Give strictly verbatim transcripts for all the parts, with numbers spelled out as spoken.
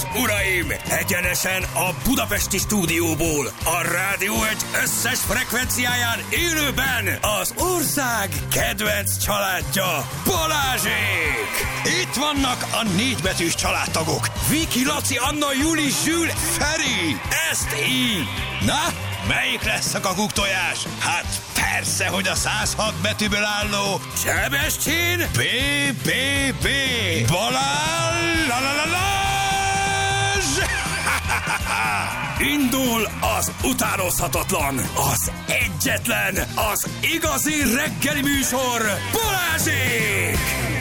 uraim! Egyenesen a budapesti stúdióból, a Rádió egy összes frekvenciáján élőben az ország kedvenc családja, Balázsék! Itt vannak a négybetűs családtagok, Viki, Laci, Anna, Juli, Zsül, Feri! Ezt így! Na, melyik lesz a kakuktojás? Hát persze, hogy a száz hat betűből álló Sebestyén bé bé bé Balázs! La, la, la, la! Indul az utánozhatatlan, az egyetlen, az igazi reggeli műsor, Balázsék!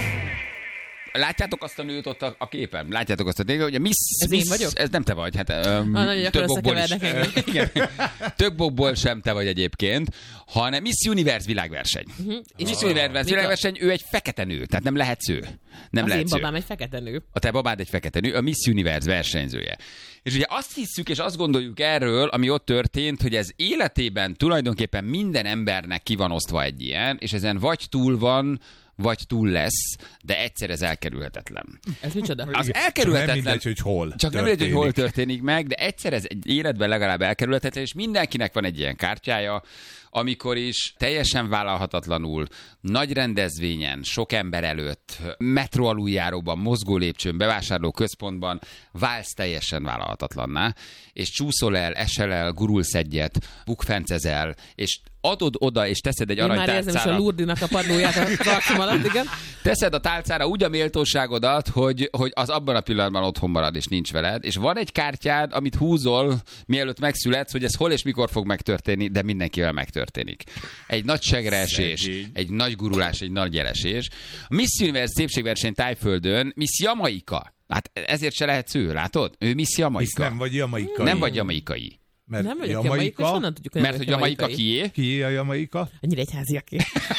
Látjátok azt a nőt ott a, a képen? Látjátok azt a nőt, hogy a Miss... Ez miss, én vagyok? Ez nem te vagy. Hát, um, ah, nagyon gyakran összekevernek engem. Több bokból sem te vagy egyébként, hanem Miss Universe világverseny. Uh-huh. És Miss oh. Universe világverseny, ő egy fekete nő, tehát nem lehetsz ő. Nem az lehetsz én babám ő. egy fekete nő. A te babád egy fekete nő, a Miss Universe versenyzője. És ugye azt hiszük, és azt gondoljuk erről, ami ott történt, hogy ez életében tulajdonképpen minden embernek ki van osztva egy ilyen, és ezen vagy túl van, vagy túl lesz, de egyszer ez elkerülhetetlen. Ez micsoda? Az elkerülhetetlen. Csak nem mindegy, hogy hol Csak nem mindegy, hogy hol történik meg, de egyszer ez egy életben legalább elkerülhetetlen, és mindenkinek van egy ilyen kártyája, amikor is teljesen vállalhatatlanul, nagy rendezvényen, sok ember előtt, metró aluljáróban, mozgó lépcsőn, bevásárló központban válsz teljesen vállalhatatlanná, és csúszol el, esel el, gurulsz egyet, bukfencezel, és adod oda, és teszed egy aranytálcára. Én már érzem is a Lurdinak a padlóját az arcom alatt, igen. Teszed a tálcára úgy a méltóságodat, hogy, hogy az abban a pillanatban otthon marad, és nincs veled, és van egy kártyád, amit húzol, mielőtt megszületsz, hogy ez hol és mikor fog megtörténni, de mindenkivel megtörténik. Egy nagy segreesés, egy nagy gurulás, egy nagy elesés. A Miss Universe szépségverseny Tájföldön Miss Jamaika. Hát ezért se lehetsz ő, látod? Ő Miss Jamaika. Nem vagy jamaikai. Nem vagy jamaikai. Mert nem vagyok Jamaika, jamaika, és honnan tudjuk, hogy mert hogy Jamaika kié? Kié a Jamaika? A Nyíregyháziaké.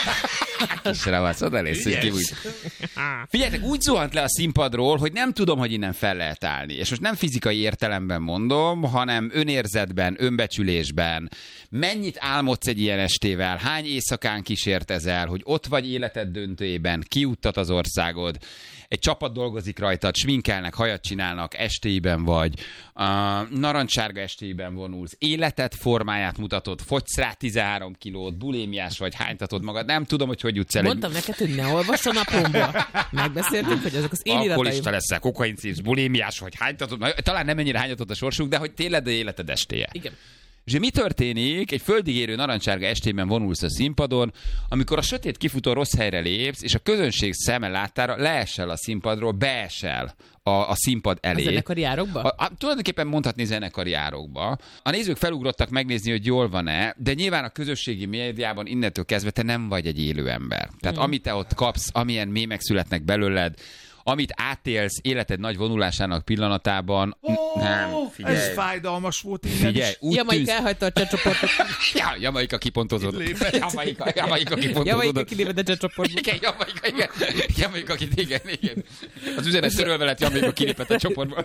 Kis ravasz, oda lész, hogy ki úgy. Figyeljetek, úgy zuhant le a színpadról, hogy nem tudom, hogy innen fel lehet állni. És most nem fizikai értelemben mondom, hanem önérzetben, önbecsülésben. Mennyit álmodsz egy ilyen estével? Hány éjszakán kísértezel, hogy ott vagy életed döntőjében, kiuttat az országod, egy csapat dolgozik rajtad, sminkelnek, hajat csinálnak, estéiben vagy, uh, narancssárga estéiben vonulsz, életed formáját mutatod, fogysz rá tizenhárom kilót, bulémiás vagy, hánytatod magad, nem tudom, hogy hogy jutsz el. Mondtam neked, hogy ne olvass a napomba. Megbeszéltük, hogy azok az én irataim. Alkoholista leszel, kokaincíps, bulémiás vagy, hánytatod, na, talán nem ennyire hánytatod a sorsuk, de hogy tényleg a életed estéje. Igen. És mi történik? Egy földig érő narancssárga estében vonulsz a színpadon, amikor a sötét kifutó rossz helyre lépsz, és a közönség szeme láttára leesel a színpadról, beesel a, a színpad elé. A zenekari árokba? A, a, tulajdonképpen mondhatni zenekari árokba. A nézők felugrottak megnézni, hogy jól van-e, de nyilván a közösségi médiában innentől kezdve te nem vagy egy élő ember. Tehát mm. amit te ott kapsz, amilyen mémek születnek belőled, amit átélsz életed nagy vonulásának pillanatában, oh, nem, figyelj. Ez fájdalmas volt. Figyelj, úgy Jamaika tűz... elhagyta a csettcsoportot. Ja, Jamaika kipontozott. Jamaika, Jamaika kipontozott. Jamaika kilépett a csettcsoportból. Igen, Jamaika, igen. Jamaika, igen, igen. Az üzenet törölve lett, Jamaika kilépett a csoportból.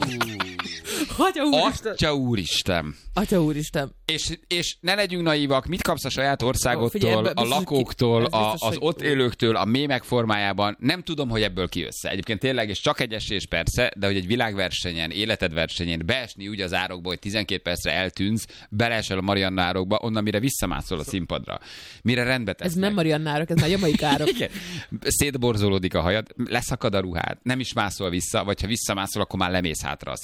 Atya úristen. Atya úristen. Atya úristen. És, és ne legyünk naívak, mit kapsz a saját országodtól, oh, figyelj, a lakóktól, a, biztos, az ott élőktől, a mémek formájában. Nem tudom, hogy ebből kijössz. Egyébként tényleg, és csak egy esés persze, de hogy egy világversenyen, életed versenyén beesni úgy az árokba, hogy tizenkét percre eltűnsz, beleesel a Marianna árokba, onnan mire visszamászol a színpadra. Mire rendbe tesznek. Ez nem Marianna árok, ez már Jamaika árok. Igen. Szétborzolódik a hajad, leszakad a ruhád, nem is mászol vissza, vagy ha visszamászol, akkor már lemész hátra a